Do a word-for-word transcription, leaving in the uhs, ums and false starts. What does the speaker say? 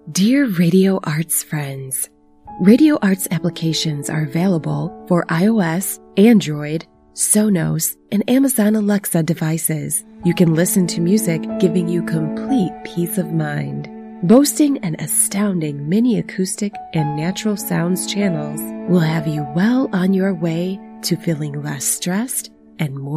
Dear Radio Arts friends, Radio Arts applications are available for iOS, Android, Sonos, and Amazon Alexa devices. You can listen to music giving you complete peace of mind. Boasting an astounding mini acoustic and natural sounds channels will have you well on your way to feeling less stressed and more